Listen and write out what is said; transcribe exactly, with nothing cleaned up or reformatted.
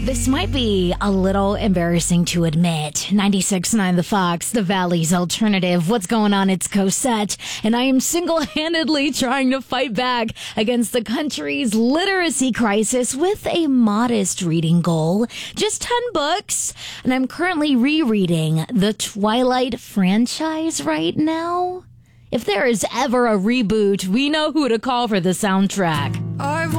This might be a little embarrassing to admit. ninety-six point nine The Fox, the Valley's alternative. What's going on? It's Cosette, and I am single-handedly trying to fight back against the country's literacy crisis with a modest reading goal. Just ten books, and I'm currently rereading the Twilight franchise right now. If there is ever a reboot, we know who to call for the soundtrack. I